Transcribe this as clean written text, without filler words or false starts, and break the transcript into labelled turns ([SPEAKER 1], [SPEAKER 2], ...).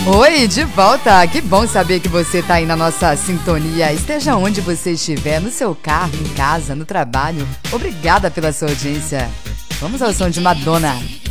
[SPEAKER 1] Oi, de volta! Que bom saber que você tá aí na nossa sintonia. Esteja onde você estiver, no seu carro, em casa, no trabalho. Obrigada pela sua audiência. Vamos ao som de Madonna.